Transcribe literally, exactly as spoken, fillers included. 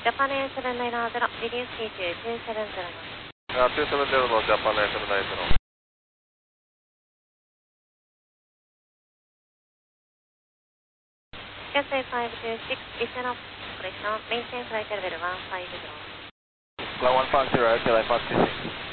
Japan A seven nine zero, reduce key to two seven zero. Uh, two seven zero の Japan A seven nine zero。 Cathay five two six, listen up, operation, maintain flight level one five zero。 one five zero, Cathay five two six。